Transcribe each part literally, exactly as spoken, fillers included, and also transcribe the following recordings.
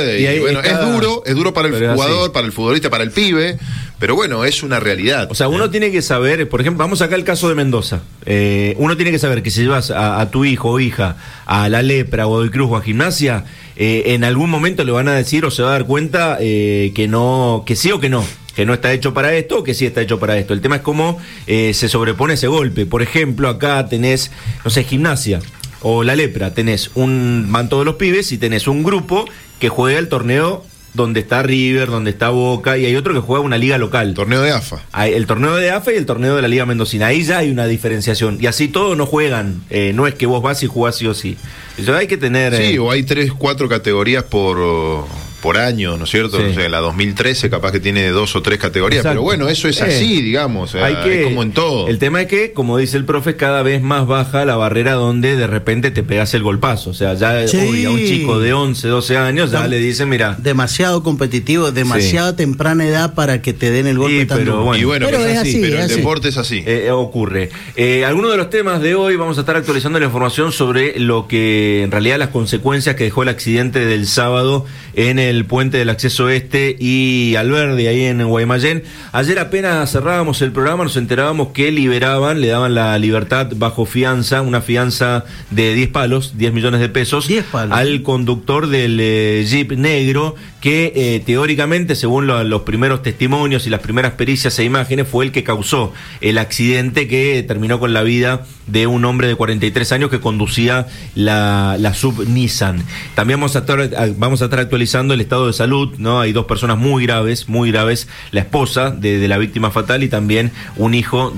puede. Y, y bueno, está... es duro, es duro para el pero jugador, así. Para el futbolista, para el pibe, pero bueno, es una realidad. O sea, uno tiene que saber, por ejemplo, vamos acá al caso de Mendoza. Eh, uno tiene que saber que si llevas a, a tu hijo o hija a La Lepra, a Godoy Cruz o a Gimnasia, eh, en algún momento le van a decir o se va a dar cuenta eh, que no, que sí o que no. Que no está hecho para esto o que sí está hecho para esto. El tema es cómo eh, se sobrepone ese golpe. Por ejemplo, acá tenés, no sé, Gimnasia o La Lepra. Tenés un, van todos los pibes y tenés un grupo que juega el torneo donde está River, donde está Boca, y hay otro que juega una liga local. Torneo de A F A. El torneo de A F A y el torneo de la Liga Mendocina. Ahí ya hay una diferenciación. Y así todos no juegan. Eh, no es que vos vas y jugás sí o sí. Eso hay que tener... Sí, eh... o hay tres, cuatro categorías por... por año, ¿no es cierto? Sí. O sea, la dos mil trece capaz que tiene dos o tres categorías. Exacto. Pero bueno, eso es así, eh, digamos, o sea, hay que, es como en todo. El tema es que, como dice el profe, cada vez más baja la barrera donde de repente te pegas el golpazo. O sea, ya sí. Hoy a un chico de once, doce años ya le dicen, mira... Demasiado competitivo, demasiado sí. temprana edad para que te den el golpe sí, tan pero, duro. Bueno, y bueno, pero, pero, es así, así, pero es el así. deporte es así. Eh, ocurre. Eh, algunos de los temas de hoy vamos a estar actualizando la información sobre lo que en realidad las consecuencias que dejó el accidente del sábado en el puente del acceso Este y Alberdi, ahí en Guaymallén. Ayer apenas cerrábamos el programa, nos enterábamos que liberaban, le daban la libertad bajo fianza, una fianza de diez palos, diez millones de pesos, diez palos. Al conductor del eh, Jeep negro, que eh, teóricamente, según lo, los primeros testimonios y las primeras pericias e imágenes, fue el que causó el accidente que terminó con la vida de un hombre de cuarenta y tres años que conducía la, la sub Nissan. También vamos a estar, vamos a estar actualizando el estado de salud, ¿no? Hay dos personas muy graves, muy graves, la esposa de, de la víctima fatal y también un hijo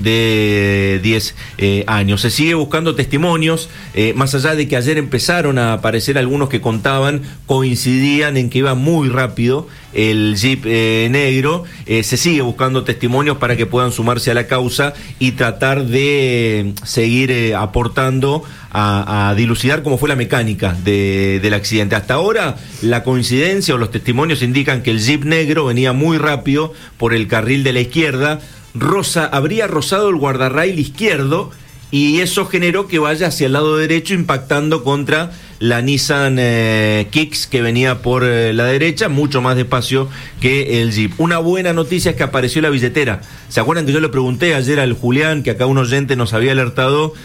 de diez eh, años. Se sigue buscando testimonios, eh, más allá de que ayer empezaron a aparecer algunos que contaban, coincidían en que iba muy rápido el Jeep eh, negro, eh, se sigue buscando testimonios para que puedan sumarse a la causa y tratar de seguir eh, aportando a, a dilucidar cómo fue la mecánica de, del accidente. Hasta ahora la coincidencia o los testimonios indican que el Jeep negro venía muy rápido por el carril de la izquierda, rosa, habría rozado el guardarrail izquierdo y eso generó que vaya hacia el lado derecho impactando contra la Nissan eh, Kicks que venía por eh, la derecha, mucho más despacio que el Jeep. Una buena noticia es que apareció la billetera. ¿Se acuerdan que yo le pregunté ayer al Julián, que acá un oyente nos había alertado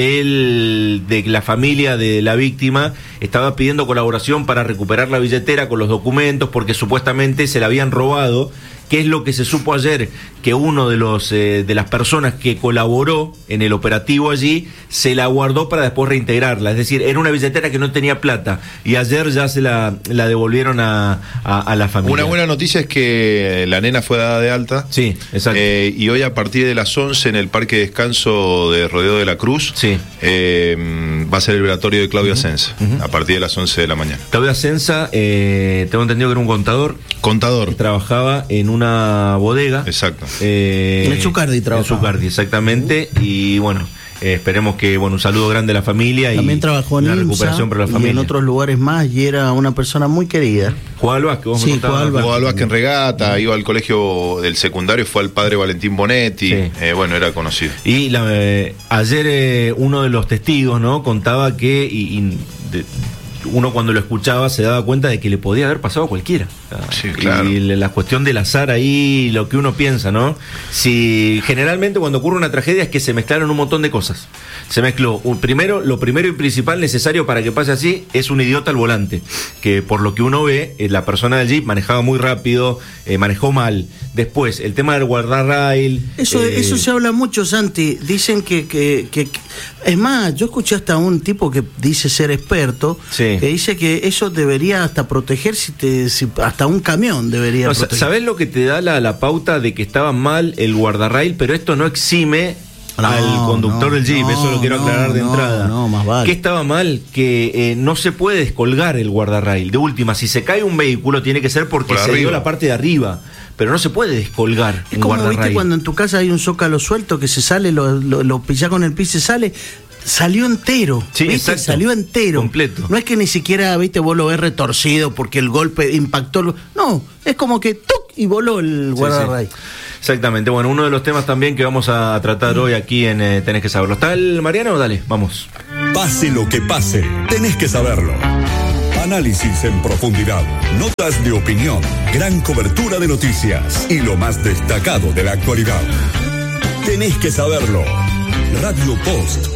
del, de la familia de la víctima estaba pidiendo colaboración para recuperar la billetera con los documentos porque supuestamente se la habían robado? ¿Qué es lo que se supo ayer? Que uno de los eh, de las personas que colaboró en el operativo allí se la guardó para después reintegrarla. Es decir, era una billetera que no tenía plata y ayer ya se la, la devolvieron a, a, a la familia. Una buena noticia es que la nena fue dada de alta. Sí, exacto. Eh, y hoy a partir de las once en el Parque de Descanso de Rodeo de la Cruz sí. eh, va a ser el velatorio de Claudio uh-huh. Ascenza, uh-huh. a partir de las once de la mañana. Claudio Ascenza, eh, tengo entendido que era un contador. Contador. Que trabajaba en un una bodega. Exacto. Eh, en Zucardi trabajaba. En Zucardi, exactamente. Uh-huh. Y bueno, eh, esperemos que, bueno, un saludo grande a la familia. También y trabajó en una IMSA, recuperación para la familia. Y en otros lugares más, y era una persona muy querida. Juan Albasque, vos sí, me contabas. Juan Albasque en regata, iba al colegio del secundario, fue al padre Valentín Bonetti, sí. eh, bueno, era conocido. Y la, eh, ayer eh, uno de los testigos, ¿no? Contaba que y, y de, uno cuando lo escuchaba se daba cuenta de que le podía haber pasado a cualquiera. Sí, claro. Y la cuestión del azar ahí, lo que uno piensa, ¿no? Si generalmente cuando ocurre una tragedia es que se mezclaron un montón de cosas. Se mezcló, un, primero, lo primero y principal necesario para que pase así es un idiota al volante, que por lo que uno ve, eh, la persona del Jeep manejaba muy rápido, eh, manejó mal. Después, el tema del guardarrail. Eso, eh... eso se habla mucho, Santi. Dicen que, que, que, que... Es más, yo escuché hasta un tipo que dice ser experto, sí. que dice que eso debería hasta proteger si te... Si, hasta un camión debería no, proteger. ¿Sabés lo que te da la, la pauta de que estaba mal el guardarrail? Pero esto no exime no, al conductor no, del Jeep, no, eso lo quiero no, aclarar de no, entrada. No, más vale. ¿Qué estaba mal? Que eh, no se puede descolgar el guardarrail. De última, si se cae un vehículo tiene que ser porque Por se arriba. dio la parte de arriba. Pero no se puede descolgar es un como, guardarrail. ¿viste cuando en tu casa hay un zócalo suelto que se sale, lo, lo, lo pillás con el pie y se sale? Salió entero, sí, ¿viste? Exacto. Salió entero. Completo. No es que ni siquiera, viste, vos lo ves retorcido porque el golpe impactó. El... No, es como que ¡tuc! Y voló el guardarrail. Sí, sí. Exactamente. Bueno, uno de los temas también que vamos a tratar hoy aquí en eh, Tenés que Saberlo. ¿Está el Mariano? Dale, vamos. Pase lo que pase, tenés que saberlo. Análisis en profundidad, notas de opinión, gran cobertura de noticias y lo más destacado de la actualidad. Tenés que saberlo. Radio Post.